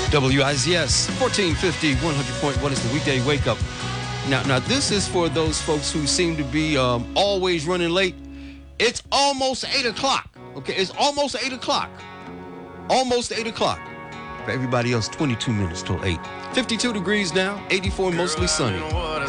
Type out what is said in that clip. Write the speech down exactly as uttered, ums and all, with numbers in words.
W I Z S, fourteen fifty, one hundred point one is the weekday wake up. Now, now this is for those folks who seem to be um, always running late. It's almost eight o'clock. Okay, it's almost eight o'clock. Almost eight o'clock. For everybody else, twenty-two minutes till eight. fifty-two degrees now, eighty-four, mostly sunny.